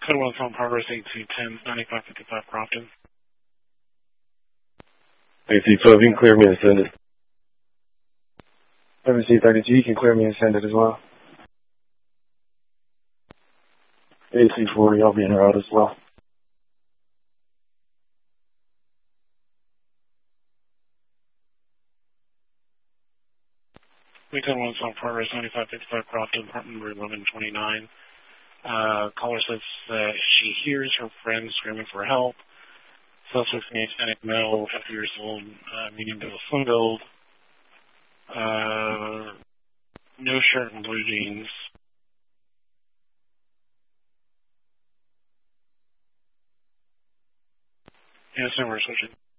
Code 1 phone progress 8210 9555 Crofton. 8212, you can clear me and send it. 7C30G, you can clear me and send it as well. AC40, I'll be in route as well. We Code 1 phone progress 9555 Crofton, apartment number 1129. Caller says that she hears her friend screaming for help. Suspect's an Hispanic male, 50 years old, medium to slim build. No shirt and blue jeans. Yes, sir, we're switching.